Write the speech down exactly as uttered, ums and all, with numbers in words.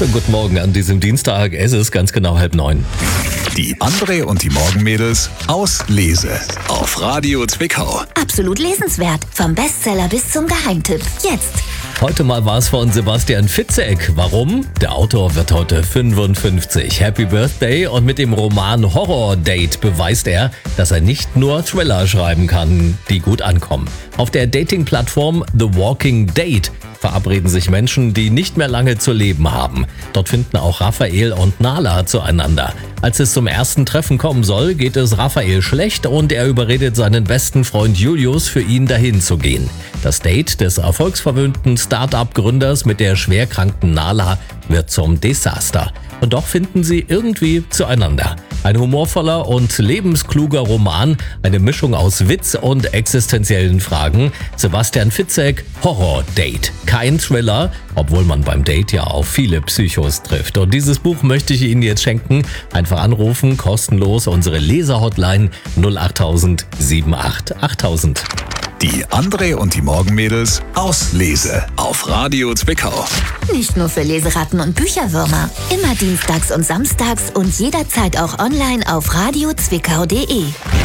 Schönen guten Morgen an diesem Dienstag. Es ist ganz genau halb neun. Die André und die Morgenmädels aus Lese auf Radio Zwickau. Absolut lesenswert. Vom Bestseller bis zum Geheimtipp. Jetzt. Heute mal war es von Sebastian Fitzek. Warum? Der Autor wird heute fünfundfünfzig. Happy Birthday, und mit dem Roman Horror Date beweist er, dass er nicht nur Thriller schreiben kann, die gut ankommen. Auf der Dating-Plattform The Walking Date verabreden sich Menschen, die nicht mehr lange zu leben haben. Dort finden auch Raphael und Nala zueinander. Als es zum ersten Treffen kommen soll, geht es Raphael schlecht und er überredet seinen besten Freund Julius, für ihn dahin zu gehen. Das Date des erfolgsverwöhnten Start-up-Gründers mit der schwerkranken Nala wird zum Desaster. Und doch finden sie irgendwie zueinander. Ein humorvoller und lebenskluger Roman, eine Mischung aus Witz und existenziellen Fragen. Sebastian Fitzek, Horror Date. Kein Thriller, obwohl man beim Date ja auf viele Psychos trifft. Und dieses Buch möchte ich Ihnen jetzt schenken. Einfach anrufen, kostenlos, unsere Leser-Hotline null acht tausend achtundsiebzig achttausend. Die André und die Morgenmädels aus Lese auf Radio Zwickau. Nicht nur für Leseratten und Bücherwürmer. Immer dienstags und samstags und jederzeit auch online auf radio zwickau punkt de.